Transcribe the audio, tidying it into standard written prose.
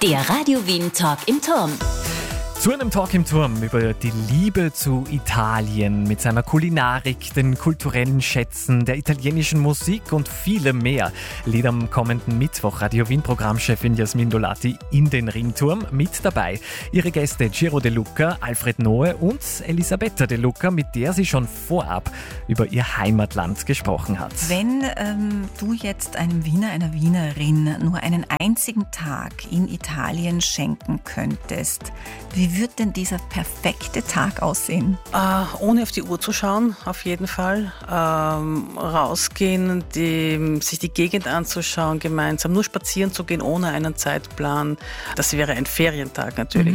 Der Radio Wien Talk im Turm. Zu einem Talk im Turm über die Liebe zu Italien mit seiner Kulinarik, den kulturellen Schätzen, der italienischen Musik und vielem mehr lädt am kommenden Mittwoch Radio Wien Programmchefin Jasmin Dolati in den Ringturm mit dabei. Ihre Gäste Ciro De Luca, Alfred Noe und Elisabetta De Luca, mit der sie schon vorab über ihr Heimatland gesprochen hat. Wenn du jetzt einem Wiener, einer Wienerin nur einen einzigen Tag in Italien schenken könntest, wie wird denn dieser perfekte Tag aussehen? Ohne auf die Uhr zu schauen, auf jeden Fall. Rausgehen, sich die Gegend anzuschauen, gemeinsam nur spazieren zu gehen, ohne einen Zeitplan. Das wäre ein Ferientag natürlich.